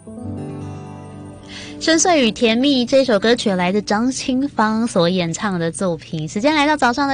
深邃与甜蜜这首歌曲来自张清芳所演唱的作品。时间来到早上的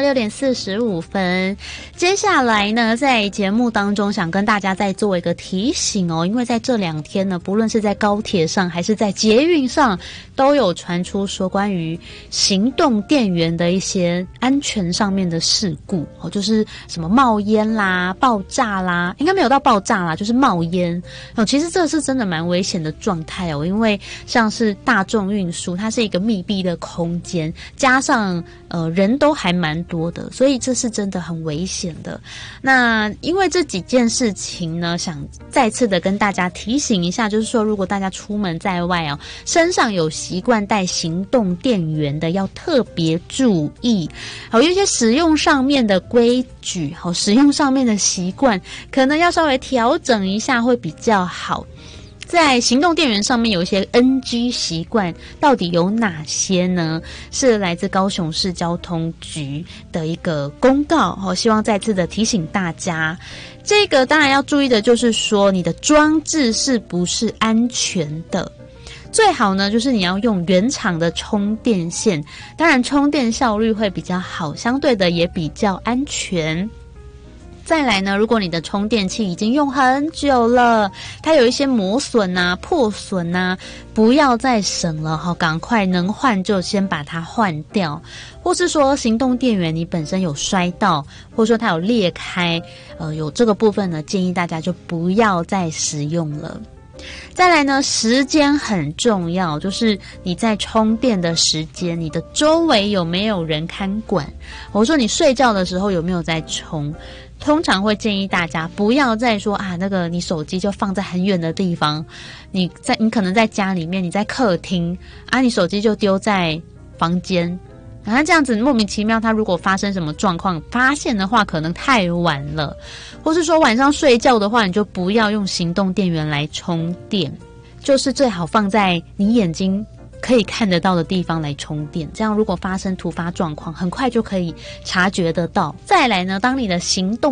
6:45，接下来呢，在节目当中想跟大家再做一个提醒哦，因为在这2天呢，不论是在高铁上还是在捷运上，都有传出说关于行动电源的一些安全上面的事故哦，就是什么冒烟啦、爆炸啦，应该没有到爆炸啦，就是冒烟哦。其实这是真的蛮危险的状态哦，因为像是大众运输，它是一个密闭的空间，加上人都还蛮多的，所以这是真的很危险的。那因为这几件事情呢，想再次的跟大家提醒一下，就是说如果大家出门在外哦，身上有习惯带行动电源的，要特别注意。有一些使用上面的规矩，使用上面的习惯，可能要稍微调整一下会比较好。在行动电源上面有一些 NG 习惯，到底有哪些呢？是来自高雄市交通局的一个公告，希望再次的提醒大家。这个当然要注意的就是说，你的装置是不是安全的。最好呢，就是你要用原厂的充电线，当然充电效率会比较好，相对的也比较安全。再来呢，如果你的充电器已经用很久了，它有一些磨损啊、破损啊，不要再省了，赶快能换就先把它换掉。或是说行动电源你本身有摔到，或者说它有裂开，有这个部分呢，建议大家就不要再使用了。再来呢，时间很重要，就是你在充电的时间，你的周围有没有人看管？我说你睡觉的时候有没有在充？通常会建议大家不要再说那个你手机就放在很远的地方，你可能在家里面，你在客厅你手机就丢在房间，然后这样子莫名其妙，它如果发生什么状况，发现的话可能太晚了。或是说晚上睡觉的话，你就不要用行动电源来充电，就是最好放在你眼睛可以看得到的地方来充电，这样如果发生突发状况，很快就可以察觉得到。再来呢，当你的行动